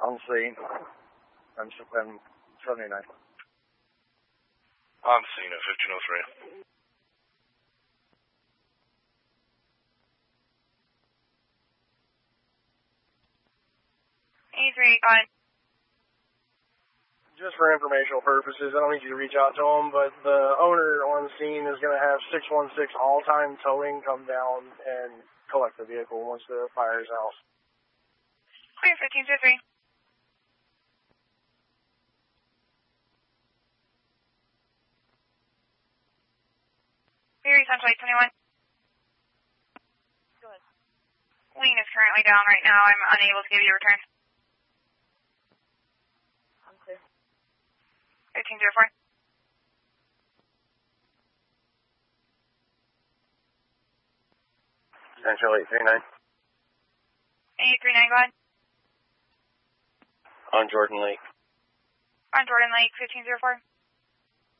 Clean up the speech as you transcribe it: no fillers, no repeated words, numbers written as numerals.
On scene. I'm 79. On scene at 1503. 83, go ahead. Just for informational purposes, I don't need you to reach out to them, but the owner on scene is going to have 616 all-time towing come down and collect the vehicle once the fire is out. Clear, 1503. Very Central 821. Good. Wing is currently down right now. I'm unable to give you a return. I'm clear. 1504. Central 839. 839, go ahead. On Jordan Lake. On Jordan Lake, 1504.